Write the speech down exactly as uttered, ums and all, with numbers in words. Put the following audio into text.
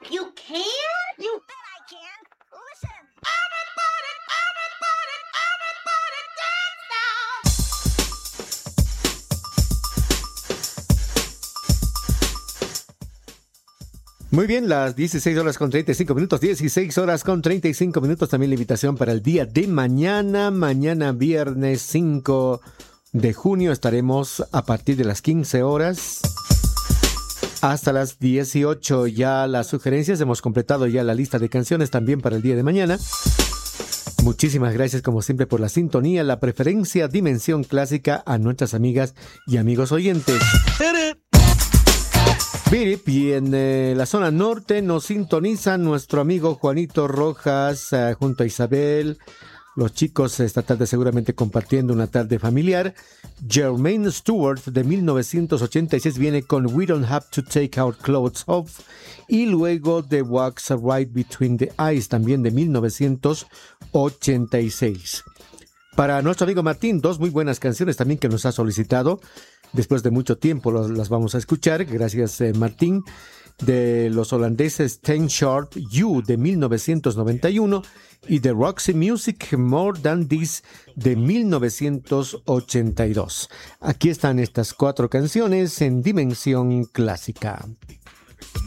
You can? You bet I can. Listen. Everybody, everybody, everybody dance now. Muy bien, las dieciséis horas con treinta y cinco minutos, dieciséis horas con treinta y cinco minutos. También la invitación para el día de mañana, mañana viernes cinco de junio. Estaremos a partir de las quince horas hasta las dieciocho. Ya las sugerencias, hemos completado ya la lista de canciones también para el día de mañana. Muchísimas gracias como siempre por la sintonía, la preferencia, Dimensión Clásica a nuestras amigas y amigos oyentes. Birip, y en eh, la zona norte nos sintoniza nuestro amigo Juanito Rojas eh, junto a Isabel. Los chicos esta tarde seguramente compartiendo una tarde familiar. Jermaine Stewart de mil novecientos ochenta y seis viene con We Don't Have to Take Our Clothes Off. Y luego The Walks Right Between the Eyes también de mil novecientos ochenta y seis. Para nuestro amigo Martín, dos muy buenas canciones también que nos ha solicitado. Después de mucho tiempo los, las vamos a escuchar. Gracias, eh, Martín. De los holandeses Ten Sharp, You de mil novecientos noventa y uno y de Roxy Music, More Than This de mil novecientos ochenta y dos. Aquí están estas cuatro canciones en Dimensión Clásica.